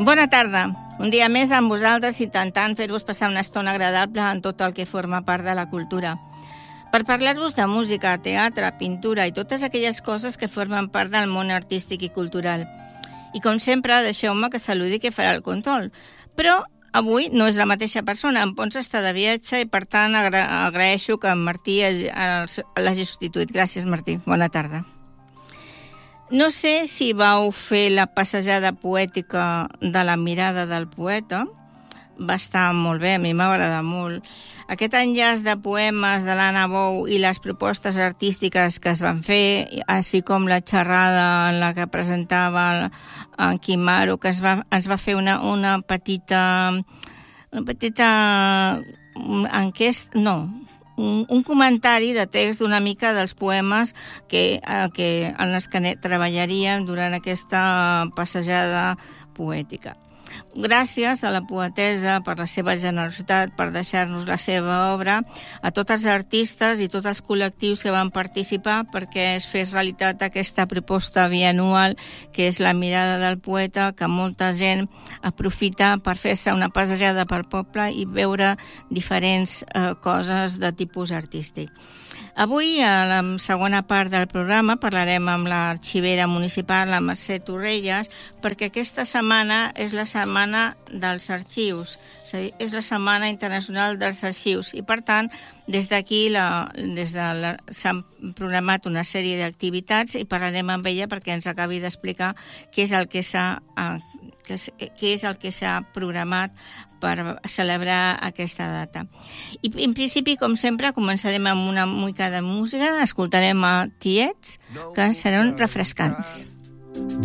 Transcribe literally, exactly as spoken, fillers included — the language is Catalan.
Bona tarda. Un dia més amb vosaltres intentant fer-vos passar una estona agradable en tot el que forma part de la cultura. Per parlar-vos de música, teatre, pintura i totes aquelles coses que formen part del món artístic i cultural. I com sempre, deixeu-me que saludi que farà el control. Però avui no és la mateixa persona, en Pons està de viatge i per tant agra agraeixo que en Martí l'hagi substituït. Gràcies, Martí. Bona tarda. No sé si vau fer la passejada poètica de la mirada del poeta. Va estar molt bé, a mi m'agrada molt. Aquest enllaç de poemes de l'Anna Bou i les propostes artístiques que es van fer, així com la xerrada en la que presentava en Quimaro, que es va, ens va fer una, una petita... una petita enquesta... no... Un, un comentari de text d'una mica dels poemes que, eh, que, en els que treballaríem durant aquesta passejada poètica. Gràcies a la poetessa per la seva generositat, per deixar-nos la seva obra, a tots els artistes i tots els col·lectius que van participar perquè es fes realitat aquesta proposta bianual que és la mirada del poeta, que molta gent aprofita per fer-se una passejada pel poble i veure diferents eh, coses de tipus artístic. Avui, a la segona part del programa, parlarem amb l'arxivera municipal, la Mercè Torrelles, perquè aquesta setmana és la setmana dels arxius, és a dir, és la Setmana Internacional dels Arxius, i per tant, des d'aquí des de la, s'han programat una sèrie d'activitats i parlarem amb ella perquè ens acabi d'explicar què és el que s'ha què és el que s'ha programat per celebrar aquesta data. I en principi, com sempre, començarem amb una mica de música, escoltarem a Tiets, que seran refrescants.